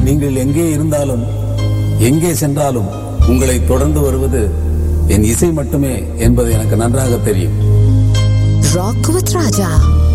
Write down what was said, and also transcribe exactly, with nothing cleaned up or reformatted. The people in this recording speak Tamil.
நீங்கள் எங்கே இருந்தாலும் எங்கே சென்றாலும் உங்களை தொடர்ந்து வருவது என் இசை மட்டுமே என்பது எனக்கு நன்றாக தெரியும். Rock with Raja.